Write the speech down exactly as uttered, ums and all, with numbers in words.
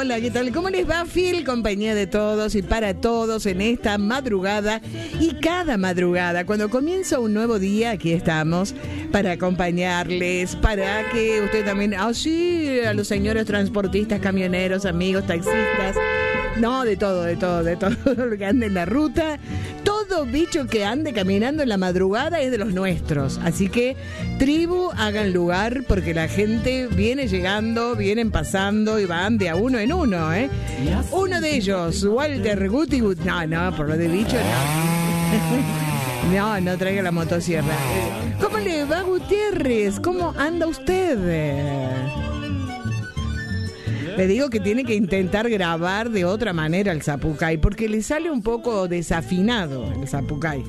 hola, ¿qué tal? ¿Cómo les va? Fiel compañía de todos y para todos en esta madrugada y cada madrugada. Cuando comienza un nuevo día, aquí estamos para acompañarles, para que usted también, ah, sí, a los señores transportistas, camioneros, amigos, taxistas, no, de todo, de todo, de todo lo que ande en la ruta. Todo bicho que ande caminando en la madrugada es de los nuestros. Así que, tribu, hagan lugar porque la gente viene llegando, vienen pasando y van de a uno en uno, ¿eh? Uno de ellos, Walter Guti. No, no, por lo de bicho, no. No, no traiga la motosierra. ¿Cómo le va, Gutiérrez? ¿Cómo anda usted? Le digo que tiene que intentar grabar de otra manera el zapucay, porque le sale un poco desafinado el zapucay.